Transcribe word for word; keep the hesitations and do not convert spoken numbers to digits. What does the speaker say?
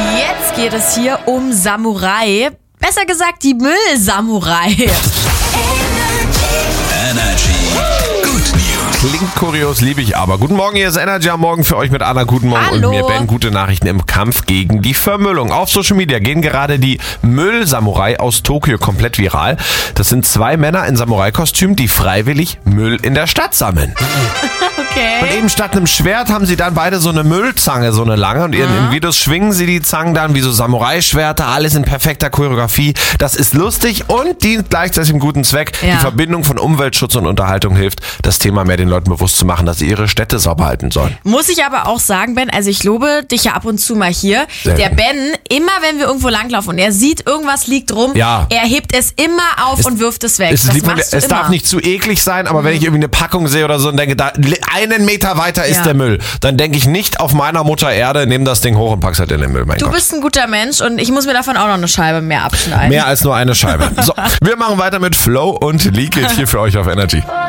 Jetzt geht es hier um Samurai. Besser gesagt, die Müllsamurai. Energy. Good News. Klingt kurios, liebe ich aber. Guten Morgen, hier ist Energy am Morgen für euch mit Anna. Guten Morgen. Hallo. Und mir Ben. Gute Nachrichten im Kampf gegen die Vermüllung. Auf Social Media gehen gerade die Müllsamurai aus Tokio komplett viral. Das sind zwei Männer in Samurai-Kostüm, die freiwillig Müll in der Stadt sammeln. Okay. Und eben statt einem Schwert haben sie dann beide so eine Müllzange, so eine lange. Und in den Videos schwingen sie die Zangen dann wie so Samurai-Schwerter, alles in perfekter Choreografie. Das ist lustig und dient gleichzeitig einem guten Zweck. Ja. Die Verbindung von Umweltschutz und Unterhaltung hilft, das Thema mehr den Leuten bewusst zu machen, dass sie ihre Städte sauber halten sollen. Muss ich aber auch sagen, Ben, also ich lobe dich ja ab und zu mal hier. Sehr Der gut. Ben, immer wenn wir irgendwo langlaufen und er sieht, irgendwas liegt rum, Ja. er hebt es immer auf Es- und wirft es weg. Es, das liegt mir- machst du es immer. darf nicht zu eklig sein, aber wenn ich irgendwie eine Packung sehe oder so und denke, da einen Meter weiter ist Ja. der Müll, dann denke ich nicht auf meiner Mutter Erde, nimm das Ding hoch und pack's halt in den Müll. Mein Du Gott. bist ein guter Mensch und ich muss mir davon auch noch eine Scheibe mehr abschneiden. Mehr als nur eine Scheibe. So, wir machen weiter mit Flow und Leakage hier für euch auf Energy.